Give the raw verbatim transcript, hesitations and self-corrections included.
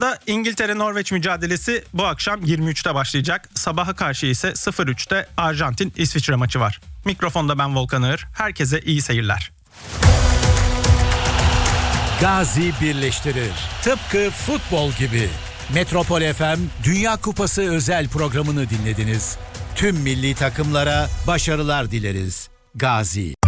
Futbolda İngiltere-Norveç mücadelesi bu akşam yirmi üçte başlayacak. Sabaha karşı ise sıfır üçte Arjantin-İsviçre maçı var. Mikrofonda ben Volkan Ağır. Herkese iyi seyirler. Gazi birleştirir. Tıpkı futbol gibi. Metropol F M Dünya Kupası özel programını dinlediniz. Tüm milli takımlara başarılar dileriz. Gazi.